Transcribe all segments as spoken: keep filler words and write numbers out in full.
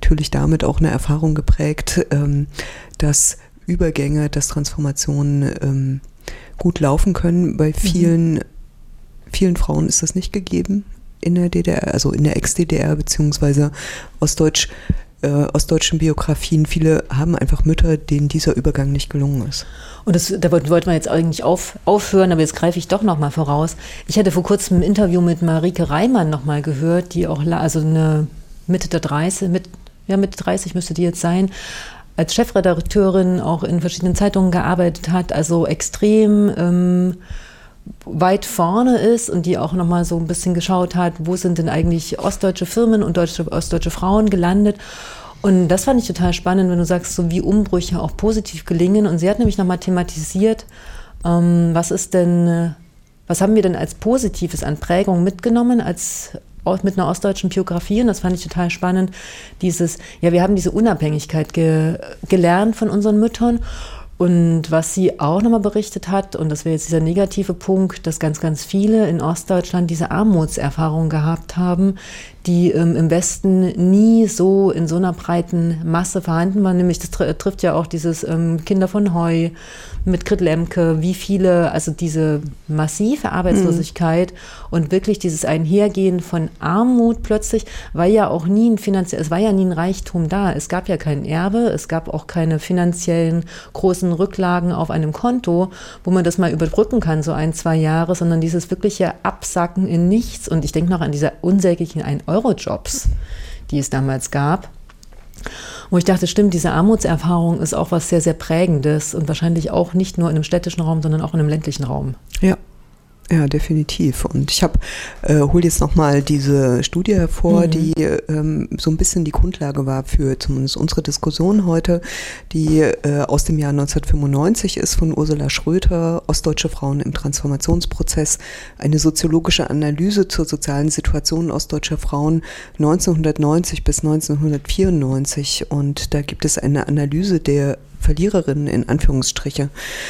natürlich damit auch eine Erfahrung geprägt, ähm, dass Übergänge, dass Transformationen ähm, gut laufen können. Bei vielen, mhm. vielen Frauen ist das nicht gegeben in der D D R, also in der Ex-D D R beziehungsweise Ostdeutsch, äh, ostdeutschen Biografien. Viele haben einfach Mütter, denen dieser Übergang nicht gelungen ist. Und das, da wollten wir jetzt eigentlich auf, aufhören, aber jetzt greife ich doch nochmal voraus. Ich hatte vor kurzem ein Interview mit Marike Reimann nochmal gehört, die auch, also eine Mitte der dreißig, mit, ja Mitte dreißig müsste die jetzt sein, als Chefredakteurin auch in verschiedenen Zeitungen gearbeitet hat, also extrem ähm, weit vorne ist und die auch nochmal so ein bisschen geschaut hat, wo sind denn eigentlich ostdeutsche Firmen und deutsche, ostdeutsche Frauen gelandet. Und das fand ich total spannend, wenn du sagst, so wie Umbrüche auch positiv gelingen. Und sie hat nämlich nochmal thematisiert, ähm, was ist denn, was haben wir denn als Positives an Prägung mitgenommen, als mit einer ostdeutschen Biografie. Und das fand ich total spannend. Dieses, ja, wir haben diese Unabhängigkeit ge, gelernt von unseren Müttern. Und was sie auch nochmal berichtet hat, und das wäre jetzt dieser negative Punkt, dass ganz, ganz viele in Ostdeutschland diese Armutserfahrung gehabt haben, die ähm, im Westen nie so in so einer breiten Masse vorhanden waren. Nämlich, das tr- trifft ja auch dieses ähm, Kinder von Heu mit Grit Lemke, wie viele, also diese massive Arbeitslosigkeit mhm. und wirklich dieses Einhergehen von Armut plötzlich, weil ja auch nie ein finanziell, es war ja nie ein Reichtum da. Es gab ja kein Erbe, es gab auch keine finanziellen großen Rücklagen auf einem Konto, wo man das mal überbrücken kann, so ein, zwei Jahre, sondern dieses wirkliche Absacken in nichts. Und ich denke noch an diese unsäglichen ein-Euro-Jobs, die es damals gab. Wo ich dachte, stimmt, diese Armutserfahrung ist auch was sehr, sehr Prägendes und wahrscheinlich auch nicht nur in einem städtischen Raum, sondern auch in einem ländlichen Raum. Ja. Ja, definitiv. Und ich habe, äh, hole jetzt nochmal diese Studie hervor, mhm. die ähm, so ein bisschen die Grundlage war für zumindest unsere Diskussion heute, die äh, aus dem Jahr neunzehnhundertfünfundneunzig ist, von Ursula Schröter, Ostdeutsche Frauen im Transformationsprozess, eine soziologische Analyse zur sozialen Situation ostdeutscher Frauen neunzehnhundertneunzig bis neunzehnhundertvierundneunzig. Und da gibt es eine Analyse der Verliererinnen in Anführungsstriche.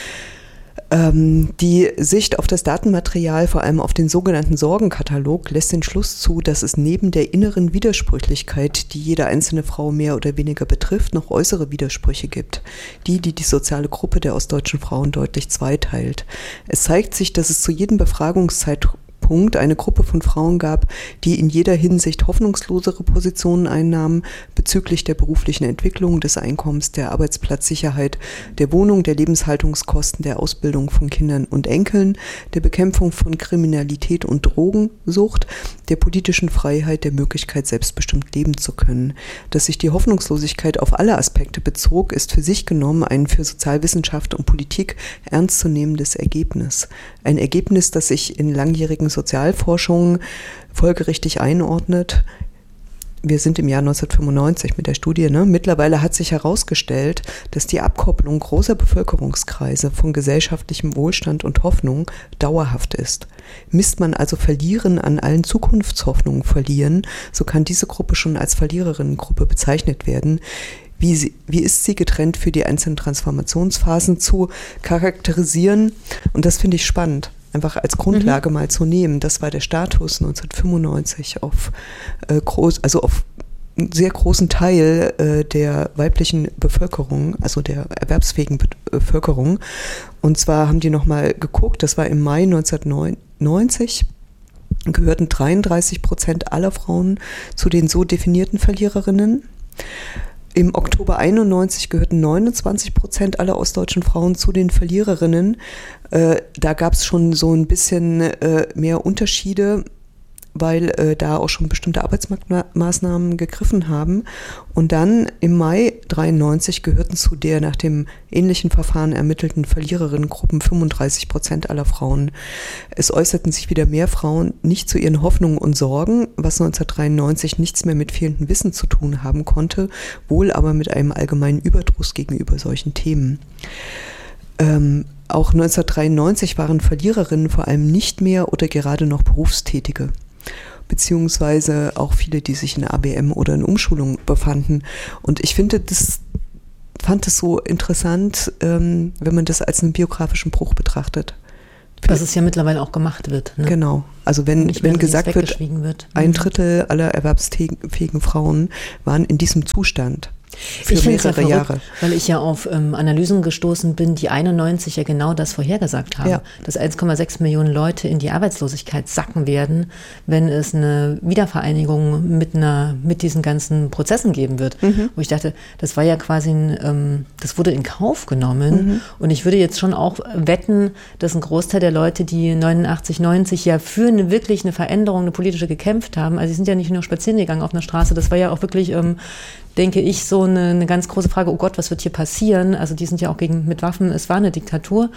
Die Sicht auf das Datenmaterial, vor allem auf den sogenannten Sorgenkatalog, lässt den Schluss zu, dass es neben der inneren Widersprüchlichkeit, die jede einzelne Frau mehr oder weniger betrifft, noch äußere Widersprüche gibt, die, die die soziale Gruppe der ostdeutschen Frauen deutlich zweiteilt. Es zeigt sich, dass es zu jedem Befragungszeitpunkt eine Gruppe von Frauen gab, die in jeder Hinsicht hoffnungslosere Positionen einnahmen bezüglich der beruflichen Entwicklung, des Einkommens, der Arbeitsplatzsicherheit, der Wohnung, der Lebenshaltungskosten, der Ausbildung von Kindern und Enkeln, der Bekämpfung von Kriminalität und Drogensucht, der politischen Freiheit, der Möglichkeit, selbstbestimmt leben zu können. Dass sich die Hoffnungslosigkeit auf alle Aspekte bezog, ist für sich genommen ein für Sozialwissenschaft und Politik ernstzunehmendes Ergebnis. Ein Ergebnis, das sich in langjährigen Sozialforschung folgerichtig einordnet. Wir sind im Jahr neunzehnhundertfünfundneunzig mit der Studie. Ne? Mittlerweile hat sich herausgestellt, dass die Abkopplung großer Bevölkerungskreise von gesellschaftlichem Wohlstand und Hoffnung dauerhaft ist. Misst man also Verlieren an allen Zukunftshoffnungen verlieren, so kann diese Gruppe schon als Verliererinnengruppe bezeichnet werden. Wie, sie, wie ist sie getrennt für die einzelnen Transformationsphasen zu charakterisieren? Und das finde ich spannend. Einfach als Grundlage mhm. mal zu nehmen. Das war der Status neunzehnhundertfünfundneunzig auf äh, groß, also auf einen sehr großen Teil äh, der weiblichen Bevölkerung, also der erwerbsfähigen Be- Bevölkerung. Und zwar haben die nochmal geguckt, das war im Mai neunzehnhundertneunzig, gehörten dreiunddreißig Prozent aller Frauen zu den so definierten Verliererinnen. Im Oktober einundneunzig gehörten neunundzwanzig Prozent aller ostdeutschen Frauen zu den Verliererinnen. Äh, da gab es schon so ein bisschen äh, mehr Unterschiede, weil äh, da auch schon bestimmte Arbeitsmarktmaßnahmen gegriffen haben. Und dann im Mai dreiundneunzig gehörten zu der nach dem ähnlichen Verfahren ermittelten Verliererinnengruppen fünfunddreißig Prozent aller Frauen. Es äußerten sich wieder mehr Frauen nicht zu ihren Hoffnungen und Sorgen, was neunzehnhundertdreiundneunzig nichts mehr mit fehlendem Wissen zu tun haben konnte, wohl aber mit einem allgemeinen Überdruss gegenüber solchen Themen. Ähm, auch neunzehnhundertdreiundneunzig waren Verliererinnen vor allem nicht mehr oder gerade noch Berufstätige, beziehungsweise auch viele, die sich in A B M oder in Umschulung befanden. Und ich finde, das fand es so interessant, ähm, wenn man das als einen biografischen Bruch betrachtet. Dass es ja mittlerweile auch gemacht wird. Ne? Genau. Also wenn, Nicht mehr, wenn gesagt wird, wird, ein Drittel aller erwerbsfähigen Frauen waren in diesem Zustand. Für ich finde es ja mehrere verrückt, Jahre. weil ich ja auf ähm, Analysen gestoßen bin, die einundneunzig ja genau das vorhergesagt haben, Ja. dass eins Komma sechs Millionen Leute in die Arbeitslosigkeit sacken werden, wenn es eine Wiedervereinigung mit einer mit diesen ganzen Prozessen geben wird. Mhm. Wo ich dachte, das war ja quasi ein, ähm, das wurde in Kauf genommen. Mhm. Und ich würde jetzt schon auch wetten, dass ein Großteil der Leute, die neunundachtzig, neunzig ja für eine wirklich eine Veränderung, eine politische gekämpft haben, also sie sind ja nicht nur spazieren gegangen auf einer Straße, das war ja auch wirklich ähm, denke ich, so eine, eine ganz große Frage, oh Gott, was wird hier passieren? Also die sind ja auch gegen mit Waffen, es war eine Diktatur.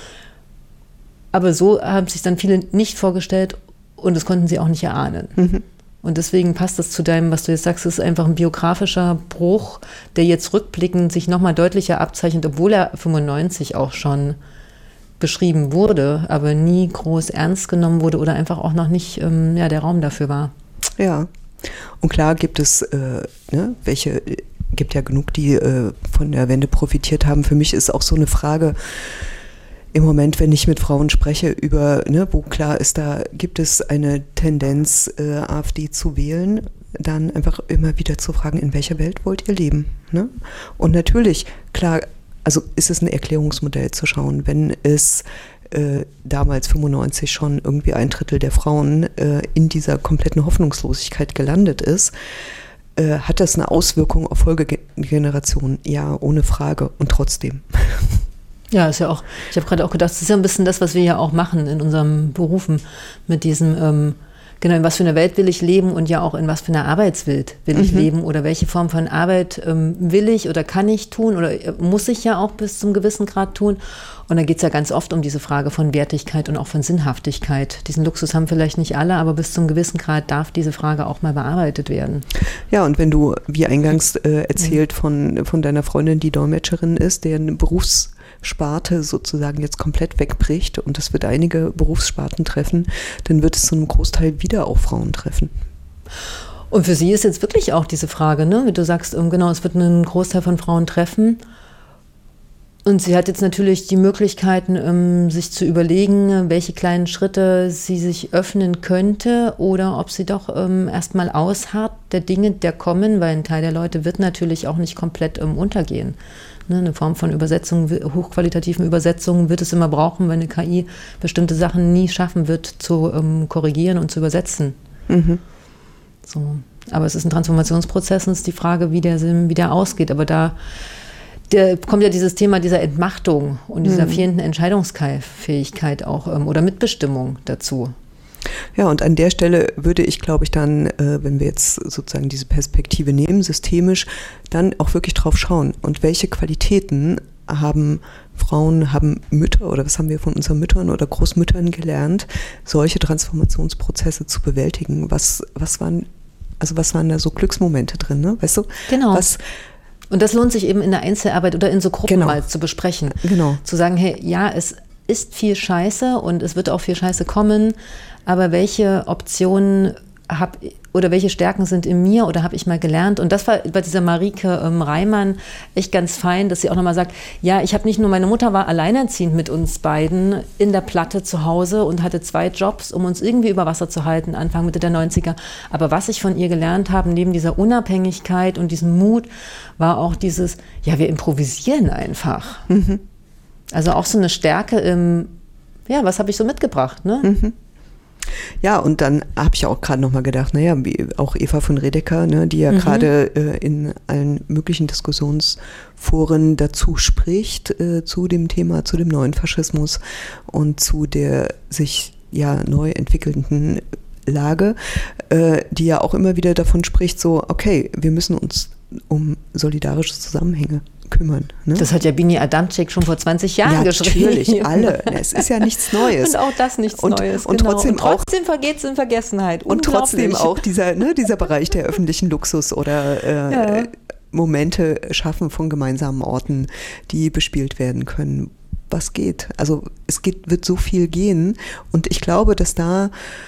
Aber so haben sich dann viele nicht vorgestellt und das konnten sie auch nicht erahnen. Mhm. Und deswegen passt das zu deinem, was du jetzt sagst, es ist einfach ein biografischer Bruch, der jetzt rückblickend sich nochmal deutlicher abzeichnet, obwohl er fünfundneunzig auch schon beschrieben wurde, aber nie groß ernst genommen wurde oder einfach auch noch nicht ähm, ja, der Raum dafür war. Ja. Und klar gibt es, äh, ne, welche, gibt ja genug, die äh, von der Wende profitiert haben. Für mich ist auch so eine Frage im Moment, wenn ich mit Frauen spreche, über, ne, wo klar ist, da gibt es eine Tendenz, äh, AfD zu wählen, dann einfach immer wieder zu fragen, in welcher Welt wollt ihr leben? Ne? Und natürlich, klar, also ist es ein Erklärungsmodell zu schauen, wenn es Äh, damals fünfundneunzig schon irgendwie ein Drittel der Frauen äh, in dieser kompletten Hoffnungslosigkeit gelandet ist, äh, hat das eine Auswirkung auf Folgegenerationen? Ja, ohne Frage. Und trotzdem. Ja, ist ja auch, ich habe gerade auch gedacht, das ist ja ein bisschen das, was wir ja auch machen in unseren Berufen mit diesem, ähm, genau, in was für einer Welt will ich leben und ja auch in was für einer Arbeitswelt will ich mhm. leben oder welche Form von Arbeit ähm, will ich oder kann ich tun oder muss ich ja auch bis zum gewissen Grad tun. Und da geht es ja ganz oft um diese Frage von Wertigkeit und auch von Sinnhaftigkeit. Diesen Luxus haben vielleicht nicht alle, aber bis zum gewissen Grad darf diese Frage auch mal bearbeitet werden. Ja, und wenn du, wie eingangs äh, erzählt, von, von deiner Freundin, die Dolmetscherin ist, deren Berufssparte sozusagen jetzt komplett wegbricht und das wird einige Berufssparten treffen, dann wird es zu einem Großteil wieder auch Frauen treffen. Und für sie ist jetzt wirklich auch diese Frage, ne? Wie du sagst, genau, es wird einen Großteil von Frauen treffen. Und sie hat jetzt natürlich die Möglichkeiten, um, sich zu überlegen, welche kleinen Schritte sie sich öffnen könnte oder ob sie doch um, erstmal ausharrt der Dinge, der kommen, weil ein Teil der Leute wird natürlich auch nicht komplett um, untergehen. Ne, eine Form von Übersetzung, hochqualitativen Übersetzungen wird es immer brauchen, weil eine K I bestimmte Sachen nie schaffen wird, zu um, korrigieren und zu übersetzen. Mhm. So. Aber es ist ein Transformationsprozess und es ist die Frage, wie der, wie der ausgeht. Aber da Der, kommt ja dieses Thema dieser Entmachtung und dieser mhm. fehlenden Entscheidungsfähigkeit auch ähm, oder Mitbestimmung dazu. Ja, und an der Stelle würde ich, glaube ich, dann, äh, wenn wir jetzt sozusagen diese Perspektive nehmen, systemisch, dann auch wirklich drauf schauen. Und welche Qualitäten haben Frauen, haben Mütter oder was haben wir von unseren Müttern oder Großmüttern gelernt, solche Transformationsprozesse zu bewältigen? Was, was waren, also was waren da so Glücksmomente drin, ne? Weißt du? Genau. Was, Und das lohnt sich eben in der Einzelarbeit oder in so Gruppen genau. mal zu besprechen. Genau. Zu sagen, hey, ja, es ist viel Scheiße und es wird auch viel Scheiße kommen, aber welche Optionen habe oder welche Stärken sind in mir oder habe ich mal gelernt? Und das war bei dieser Marike ähm, Reimann echt ganz fein, dass sie auch nochmal sagt, ja, ich habe nicht nur, meine Mutter war alleinerziehend mit uns beiden in der Platte zu Hause und hatte zwei Jobs, um uns irgendwie über Wasser zu halten, Anfang, Mitte der neunziger. Aber was ich von ihr gelernt habe, neben dieser Unabhängigkeit und diesem Mut, war auch dieses, ja, wir improvisieren einfach. Mhm. Also auch so eine Stärke im, ja, was habe ich so mitgebracht, ne? Mhm. Ja, und dann habe ich auch gerade nochmal gedacht, naja, wie auch Eva von Redeker, ne, die ja mhm. gerade äh, in allen möglichen Diskussionsforen dazu spricht, äh, zu dem Thema, zu dem neuen Faschismus und zu der sich ja neu entwickelnden Lage, äh, die ja auch immer wieder davon spricht, so, okay, wir müssen uns um solidarische Zusammenhänge kümmern. Ne? Das hat ja Bini Adamczyk schon vor zwanzig Jahren ja, geschrieben. Natürlich, alle. Es ist ja nichts Neues. Und auch das nichts und, Neues. Und genau. trotzdem, und trotzdem vergeht es in Vergessenheit. Und trotzdem auch dieser, ne, dieser Bereich der öffentlichen Luxus oder äh, ja. Momente schaffen von gemeinsamen Orten, die bespielt werden können. Was geht? Also es geht, wird so viel gehen und ich glaube, dass da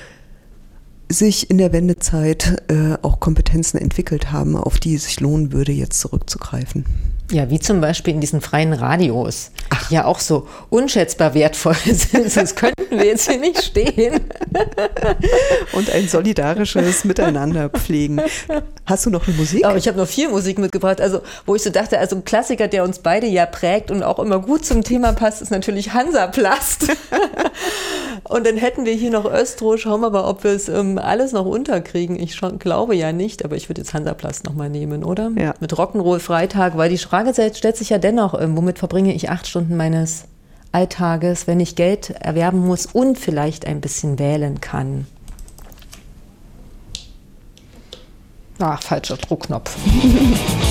sich in der Wendezeit äh, auch Kompetenzen entwickelt haben, auf die es sich lohnen würde, jetzt zurückzugreifen. Ja, wie zum Beispiel in diesen freien Radios, Ach. die ja auch so unschätzbar wertvoll sind. Das könnten wir jetzt hier nicht stehen. Und ein solidarisches Miteinander pflegen. Hast du noch eine Musik? Aber ich habe noch viel Musik mitgebracht. Also, wo ich so dachte, also ein Klassiker, der uns beide ja prägt und auch immer gut zum Thema passt, ist natürlich Hansaplast. Und dann hätten wir hier noch Östro. Schauen wir mal, ob wir es ähm, alles noch unterkriegen. Ich schon, glaube ja nicht, aber ich würde jetzt Hansaplast nochmal nehmen, oder? Ja. Mit Rock'n'Roll-Freitag, weil die Frage stellt sich ja dennoch, ähm, womit verbringe ich acht Stunden meines Alltages, wenn ich Geld erwerben muss und vielleicht ein bisschen wählen kann. Ach, falscher Druckknopf.